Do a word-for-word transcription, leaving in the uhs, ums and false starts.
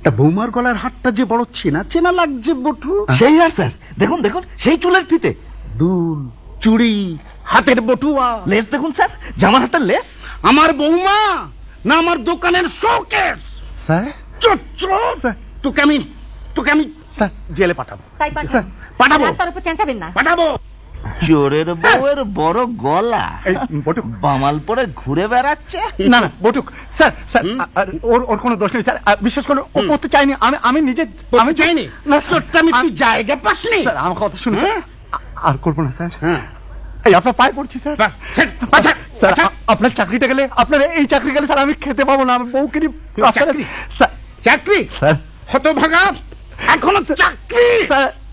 তা বৌমার গলার হাতটা যে বড় চেনা চেনা লাগছে বটু। সেই আর স্যার, দেখুন দেখুন সেই চুলের ফিতে, দুল, চুড়ি, হাতের বটুয়া, লেস দেখুন স্যার, জামার হাতের লেস। আমার বৌমা না আমার দোকানের শোকেস। স্যার চুপ চুপ, তোকে আমি তোকে আমি স্যার জেলে পাঠাবো। তাই পাঠাবো, পাঠাবো তার উপর চেঁচাবেন না। পাঠাবো। চোরের বউয়ের বড় গলা, এই বটুক, বামাল পরে ঘুরে বেড়াচ্ছে। না না বটুক স্যার, স্যার আর ওর ওর কোনো দোষ নেই স্যার, আর বিশ্বাস করুন ও করতে চাইনি, আমি আমি নিজে আমি চাইনি না তোরটা আমি তুই জায়গা পাসনি। স্যার আমার কথা শুনুন স্যার, আর করবো না স্যার। হ্যাঁ এই আপনার পায়ে পড়ছি স্যার। স্যার আপনার চাকরিটা গেলে, আপনার এই চাকরি গেলে স্যার আমি খেতে পাবো না, আমার বউকে নিয়ে। চাকরি? স্যার চাকরি স্যার হতভাগা, এখনো চাকরি? স্যার